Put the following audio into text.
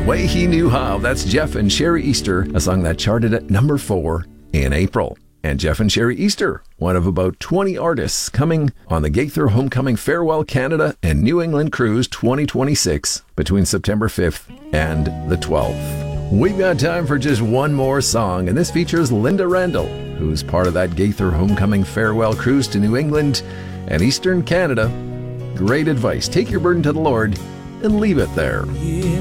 Way He Knew How. That's Jeff and Sherry Easter, a song that charted at number 4 in April. And Jeff and Sherry Easter, one of about 20 artists coming on the Gaither Homecoming Farewell Canada and New England Cruise 2026 between September 5th and the 12th. We've got time for just one more song, and this features Linda Randall, who's part of that Gaither Homecoming Farewell Cruise to New England and Eastern Canada. Great advice. Take your burden to the Lord and leave it there. Yeah.